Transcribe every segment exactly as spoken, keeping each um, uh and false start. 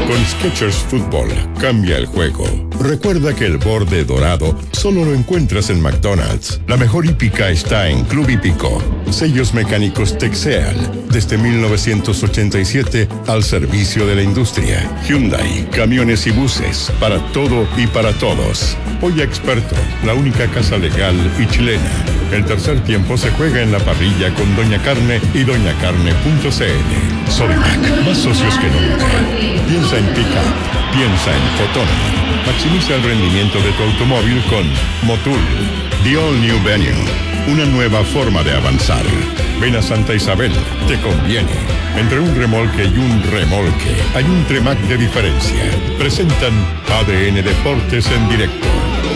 Con Skechers Fútbol, cambia el juego. Recuerda que el borde dorado solo lo encuentras en McDonald's. La mejor hípica está en Club Hípico. Sellos mecánicos Texeal, desde mil novecientos ochenta y siete al servicio de la industria. Hyundai, camiones y buses, para todo y para todos. Polla Experto, la única casa legal y chilena. El tercer tiempo se juega en la parrilla con Doña Carne y doña carne punto c l. Sodimac, más socios que nunca. Piensa en pick-up, piensa en Fotón. Maximiza el rendimiento de tu automóvil con Motul. The All New Venue, una nueva forma de avanzar. Ven a Santa Isabel, te conviene. Entre un remolque y un remolque hay un Tremac de diferencia. Presentan A D N Deportes en directo.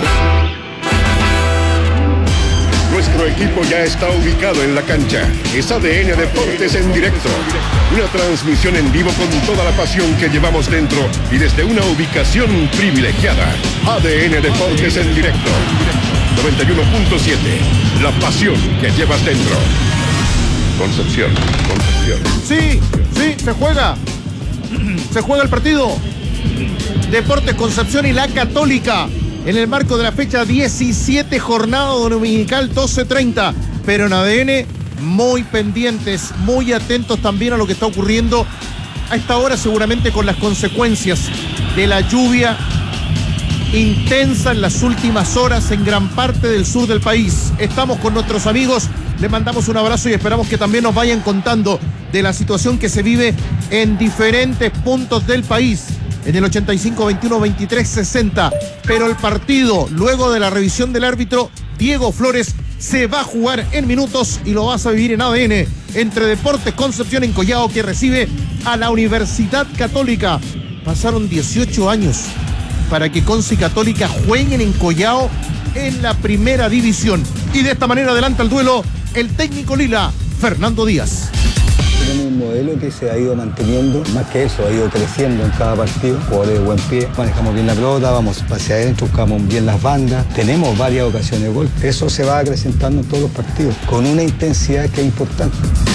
Nuestro equipo ya está ubicado en la cancha. Es A D N Deportes en directo. Una transmisión en vivo con toda la pasión que llevamos dentro y desde una ubicación privilegiada. A D N Deportes en directo. noventa y uno punto siete. La pasión que llevas dentro. Concepción, Concepción. Sí, sí, se juega. Se juega el partido. Deportes Concepción y la Católica. En el marco de la fecha diecisiete, jornada dominical doce treinta. Pero en A D N, muy pendientes, muy atentos también a lo que está ocurriendo a esta hora, seguramente con las consecuencias de la lluvia intensa en las últimas horas en gran parte del sur del país. Estamos con nuestros amigos, les mandamos un abrazo y esperamos que también nos vayan contando de la situación que se vive en diferentes puntos del país. En el ochenta y cinco, veintiuno, veintitrés, sesenta. Pero el partido, luego de la revisión del árbitro Diego Flores, se va a jugar en minutos y lo vas a vivir en A D N. Entre Deportes Concepción en Collao, que recibe a la Universidad Católica. Pasaron dieciocho años para que Conce y Católica jueguen en Collao en la primera división. Y de esta manera adelanta el duelo el técnico lila, Fernando Díaz. Tenemos un modelo que se ha ido manteniendo, más que eso, ha ido creciendo en cada partido. Jugadores de buen pie, manejamos bien la pelota, vamos hacia adentro, buscamos bien las bandas. Tenemos varias ocasiones de gol. Eso se va acrecentando en todos los partidos, con una intensidad que es importante.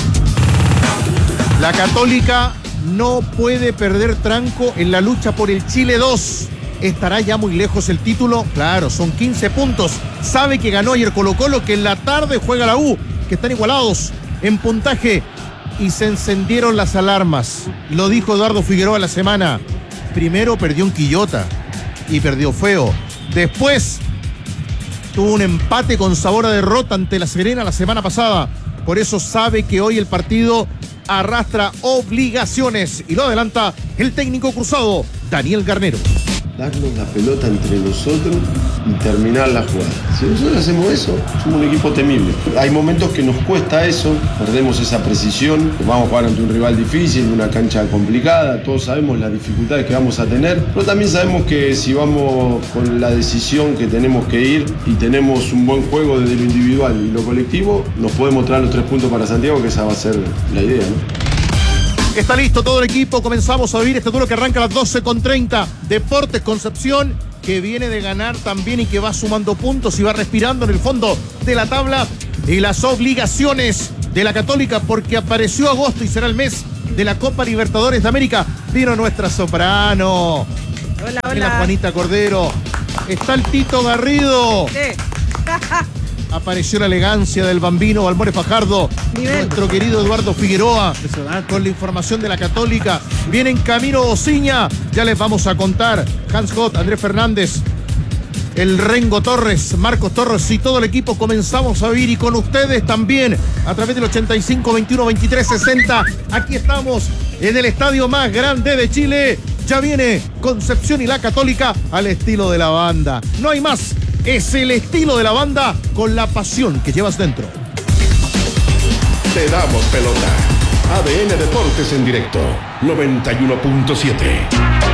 La Católica no puede perder tranco en la lucha por el Chile dos. ¿Estará ya muy lejos el título? Claro, son quince puntos. Sabe que ganó ayer Colo-Colo, que en la tarde juega la U, que están igualados en puntaje. Y se encendieron las alarmas. Lo dijo Eduardo Figueroa la semana. Primero perdió en Quillota y perdió feo. Después tuvo un empate con sabor a derrota ante La Serena la semana pasada. Por eso sabe que hoy el partido arrastra obligaciones. Y lo adelanta el técnico cruzado, Daniel Garnero. Darnos la pelota entre nosotros y terminar la jugada. Si nosotros hacemos eso, somos un equipo temible. Hay momentos que nos cuesta eso, perdemos esa precisión, vamos a jugar ante un rival difícil, una cancha complicada, todos sabemos las dificultades que vamos a tener, pero también sabemos que si vamos con la decisión que tenemos que ir y tenemos un buen juego desde lo individual y lo colectivo, nos podemos traer los tres puntos para Santiago, que esa va a ser la idea, ¿no? Está listo todo el equipo, comenzamos a vivir este duelo que arranca a las doce con treinta. Deportes Concepción, que viene de ganar también y que va sumando puntos y va respirando en el fondo de la tabla. Y las obligaciones de la Católica, porque apareció agosto y será el mes de la Copa Libertadores de América. Vino nuestra soprano. Hola, hola. La Juanita Cordero. Está el Tito Garrido. Sí. Apareció la elegancia del bambino Balmores Fajardo. Nivel. Nuestro querido Eduardo Figueroa con la información de la Católica. Viene en camino Ociña. Ya les vamos a contar. Hans Hott, Andrés Fernández, el Rengo Torres, Marcos Torres y todo el equipo. Comenzamos a vivir y con ustedes también a través del ochenta y cinco, veintiuno, veintitrés, sesenta. Aquí estamos en el estadio más grande de Chile. Ya viene Concepción y la Católica al estilo de la banda. No hay más. Es el estilo de la banda con la pasión que llevas dentro. Te damos pelota. A D N Deportes en directo. noventa y uno punto siete.